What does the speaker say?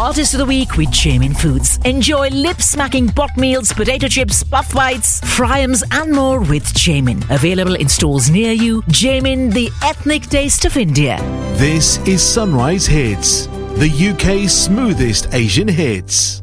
Artist of the Week with Jamin Foods. Enjoy lip-smacking pot meals, potato chips, puff bites, fryams and more with Jamin. Available in stores near you. Jamin, the ethnic taste of India. This is Sunrise Hits, the UK's smoothest Asian hits.